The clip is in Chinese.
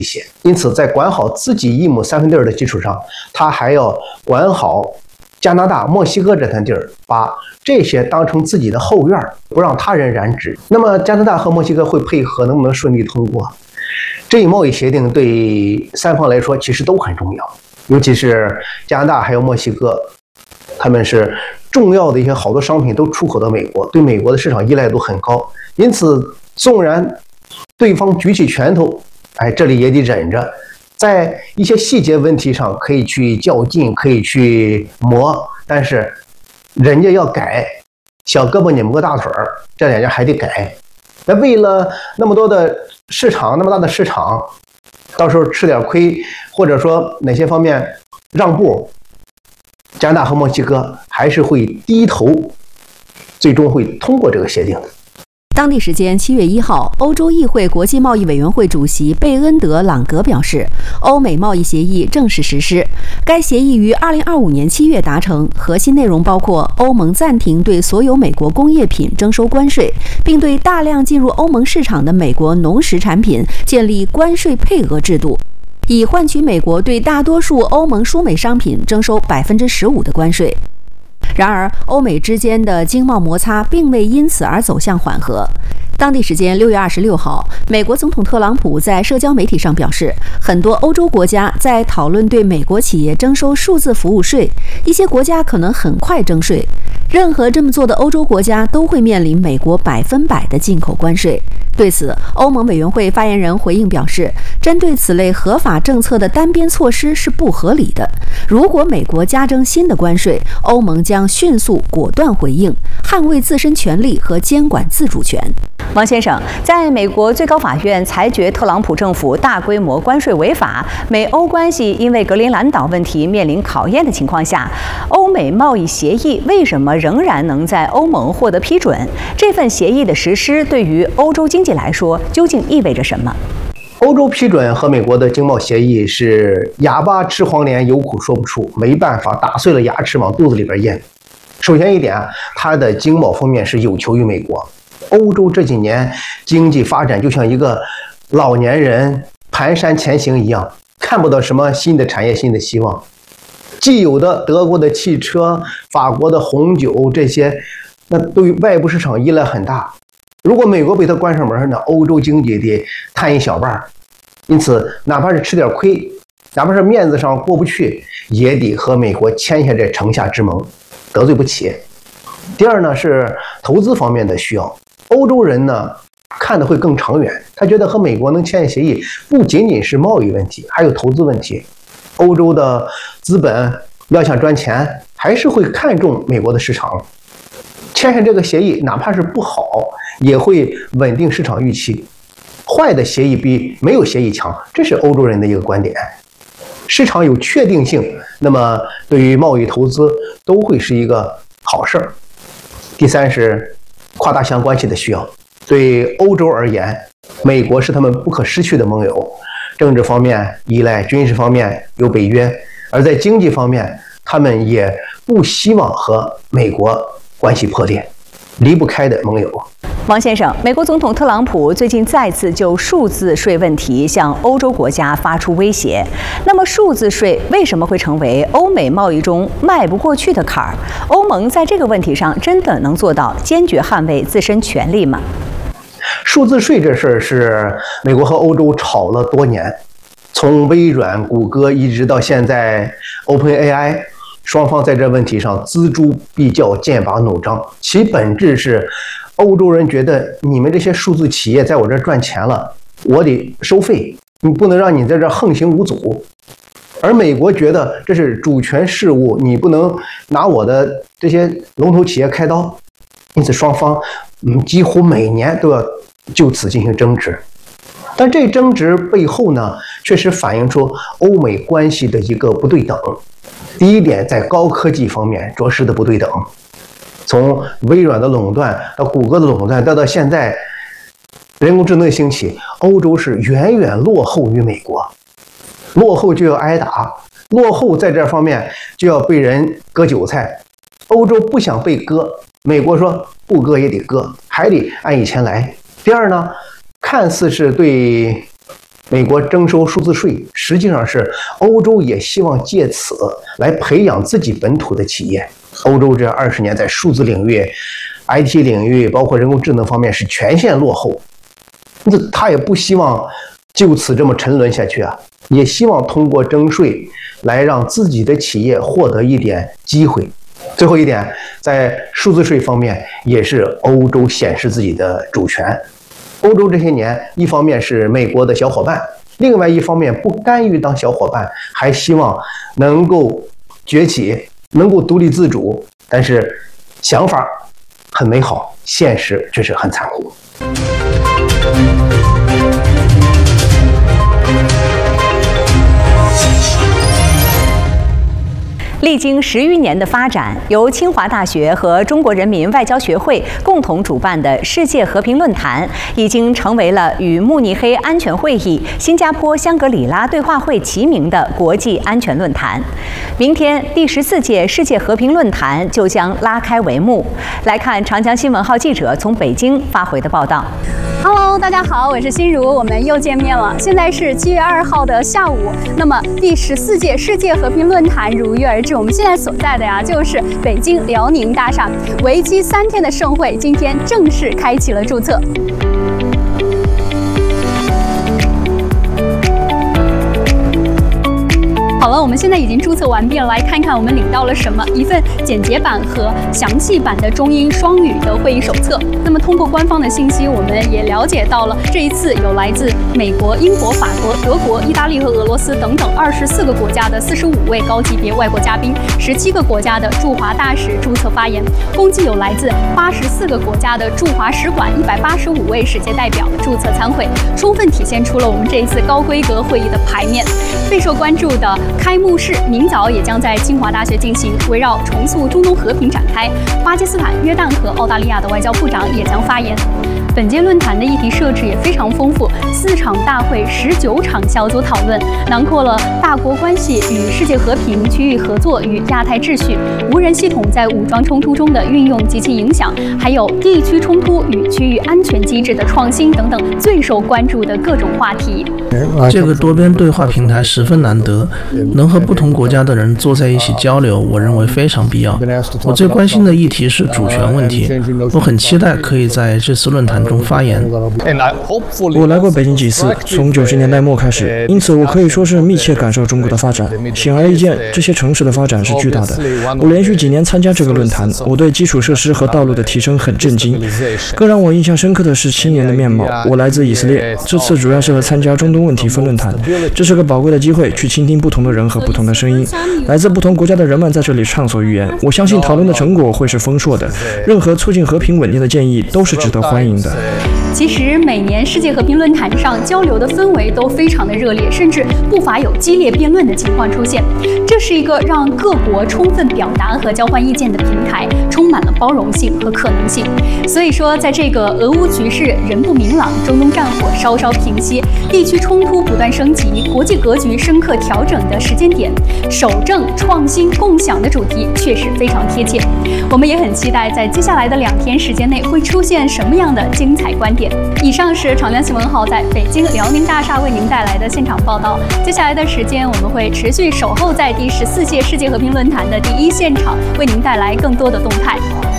一些。因此，在管好自己1亩3分地的基础上，他还要管好加拿大、墨西哥这片地儿，把这些当成自己的后院，不让他人染指。那么加拿大和墨西哥会配合，能不能顺利通过？这一贸易协定对3方来说其实都很重要，尤其是加拿大还有墨西哥，他们是重要的一些好多商品都出口到美国，对美国的市场依赖度很高。因此，纵然对方举起拳头，这里也得忍着。在一些细节问题上可以去较劲，可以去磨，但是人家要改，小胳膊拧不过大腿儿，这两家还得改。那为了那么多的市场，那么大的市场，到时候吃点亏，或者说哪些方面让步，加拿大和墨西哥还是会低头，最终会通过这个协定的。 当地时间7月1号，欧洲议会国际贸易委员会主席贝恩德·朗格表示，欧美贸易协议正式实施。该协议于2025年7月达成，核心内容包括欧盟暂停对所有美国工业品征收关税，并对大量进入欧盟市场的美国农食产品建立关税配额制度，以换取美国对大多数欧盟输美商品征收15%的关税。然而，欧美之间的经贸摩擦并未因此而走向缓和。当地时间6月26号，美国总统特朗普在社交媒体上表示，很多欧洲国家在讨论对美国企业征收数字服务税，一些国家可能很快征税。任何这么做的欧洲国家都会面临美国100%的进口关税。对此，欧盟委员会发言人回应表示，针对此类合法政策的单边措施是不合理的。如果美国加征新的关税，欧盟将迅速果断回应，捍卫自身权利和监管自主权。 王先生，在美国最高法院裁决特朗普政府大规模关税违法，美欧关系因为格陵兰岛问题面临考验的情况下，欧美贸易协议为什么仍然能在欧盟获得批准？这份协议的实施对于欧洲经济来说究竟意味着什么？ 欧洲批准和美国的经贸协议是哑巴吃黄连，有苦说不出，没办法，打碎了牙齿往肚子里边咽。首先一点，它的经贸方面是有求于美国。欧洲这几年经济发展就像一个老年人蹒跚前行一样，看不到什么新的产业、新的希望。既有的德国的汽车、法国的红酒这些，那对外部市场依赖很大。如果美国被它关上门，那欧洲经济得摊一小半。因此，哪怕是吃点亏，哪怕是面子上过不去，也得和美国签下这城下之盟，得罪不起。第二呢，是投资方面的需要。欧洲人呢看的会更长远，他觉得和美国能签协议，不仅仅是贸易问题，还有投资问题。欧洲的资本要想赚钱，还是会看重美国的市场。签下这个协议，哪怕是不好，也会稳定市场预期。坏的协议比没有协议强，这是欧洲人的一个观点。市场有确定性，那么对于贸易投资都会是一个好事儿。第三是跨大西洋关系的需要。对欧洲而言，美国是他们不可失去的盟友，政治方面依赖，军事方面有北约，而在经济方面，他们也不希望和美国关系破裂，离不开的盟友。 王先生，美国总统特朗普最近再次就数字税问题向欧洲国家发出威胁。那么，数字税为什么会成为欧美贸易中迈不过去的坎儿？欧盟在这个问题上真的能做到坚决捍卫自身权利吗？ 数字税这事儿是美国和欧洲吵了多年，从微软、谷歌一直到现在 OpenAI， 双方在这问题上锱铢必较，剑拔弩张。其本质是欧洲人觉得你们这些数字企业在我这赚钱了，我得收费，你不能让你在这横行无阻。而美国觉得这是主权事务，你不能拿我的这些龙头企业开刀。因此双方几乎每年都要就此进行争执。但这争执背后呢，确实反映出欧美关系的一个不对等。第一点，在高科技方面着实的不对等。从微软的垄断到谷歌的垄断，再到现在人工智能的兴起，欧洲是远远落后于美国。落后就要挨打，落后在这方面就要被人割韭菜。欧洲不想被割，美国说不割也得割，还得按以前来。第二呢，看似是对美国征收数字税，实际上是欧洲也希望借此来培养自己本土的企业。欧洲这20年在数字领域、IT 领域，包括人工智能方面是全线落后，他也不希望就此这么沉沦下去啊，也希望通过征税来让自己的企业获得一点机会。最后一点，在数字税方面也是欧洲显示自己的主权。欧洲这些年，一方面是美国的小伙伴，另外一方面不甘于当小伙伴，还希望能够崛起，能够独立自主。但是想法很美好，现实却是很残酷。 历经10余年的发展，由清华大学和中国人民外交学会共同主办的世界和平论坛，已经成为了与慕尼黑安全会议、新加坡香格里拉对话会齐名的国际安全论坛。明天第14届世界和平论坛就将拉开帷幕。来看长江新闻号记者从北京发回的报道。 Hello， 大家好，我是心如，我们又见面了。现在是7月2号的下午，那么第14届世界和平论坛如约而至。我们现在所在的就是北京辽宁大厦，为期3天的盛会今天正式开启了注册。好了，我们现在已经注册完毕了，来看看我们领到了什么：一份简洁版和详细版的中英双语的会议手册。那么通过官方的信息，我们也了解到了这一次有来自美国、英国、法国、德国、意大利和俄罗斯等等24个国家的45位高级别外国嘉宾，17个国家的驻华大使注册发言，共计有来自84个国家的驻华使馆185位使节代表注册参会，充分体现出了我们这一次高规格会议的排面。备受关注的开幕式明早也将在清华大学进行，围绕重塑中东和平展开。巴基斯坦、约旦和澳大利亚的外交部长也将发言。本届论坛的议题设置也非常丰富，4场大会、19场小组讨论，囊括了大国关系与世界和平、区域合作与亚太秩序、无人系统在武装冲突中的运用及其影响，还有地区冲突与区域安全机制的创新等等最受关注的各种话题。 这个多边对话平台十分难得，能和不同国家的人坐在一起交流，我认为非常必要。我最关心的议题是主权问题，我很期待可以在这次论坛中发言。 我来过北京几次，从90年代末开始，因此我可以说是密切感受中国的发展。显而易见，这些城市的发展是巨大的。我连续几年参加这个论坛，我对基础设施和道路的提升很震惊。更让我印象深刻的是青年的面貌。我来自以色列，这次主要是和参加中东问题分论坛，这是个宝贵的机会，去倾听不同的人和不同的声音。来自不同国家的人们在这里畅所欲言，我相信讨论的成果会是丰硕的。任何促进和平稳定的建议都是值得欢迎的。 其实每年世界和平论坛上交流的氛围都非常的热烈，甚至不乏有激烈辩论的情况出现。这是一个让各国充分表达和交换意见的平台，充满了包容性和可能性。所以说，在这个俄乌局势仍不明朗、中东战火稍稍平息、地区冲突不断升级、国际格局深刻调整的时间点，守正、创新、共享的主题确实非常贴切。我们也很期待在接下来的2天时间内会出现什么样的精彩观点。以上是长江新闻号在北京辽宁大厦为您带来的现场报道。接下来的时间，我们会持续守候在第14届世界和平论坛的第1现场，为您带来更多的动态。